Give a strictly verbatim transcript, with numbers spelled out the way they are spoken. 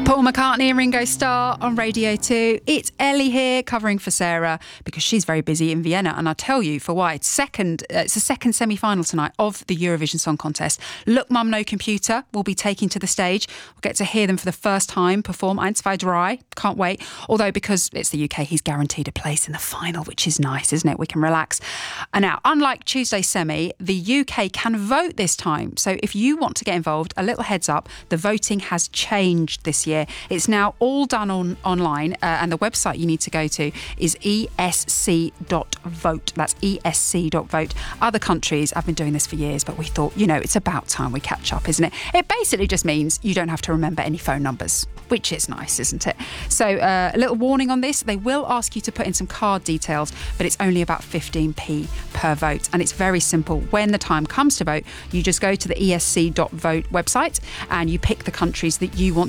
Paul McCartney and Ringo Starr on Radio two. It's Ellie here covering for Sarah because she's very busy in Vienna, and I'll tell you for why. It's second. Uh, it's the second semi-final tonight of the Eurovision Song Contest. Look Mum No Computer will be taking to the stage. We'll get to hear them for the first time perform Eins, zwei, drei. Can't wait. Although because it's the U K, he's guaranteed a place in the final, which is nice, isn't it? We can relax. And now, unlike Tuesday's semi, the U K can vote this time. So if you want to get involved, a little heads up, the voting has changed this year. It's now all done on online, uh, and the website you need to go to is E S C dot vote. That's E S C dot vote. Other countries have been doing this for years, but we thought, you know, it's about time we catch up, isn't it? It basically just means you don't have to remember any phone numbers, which is nice, isn't it? So uh, a little warning on this, they will ask you to put in some card details, but it's only about fifteen p per vote, and it's very simple. When the time comes to vote, you just go to the E S C dot vote website and you pick the countries that you want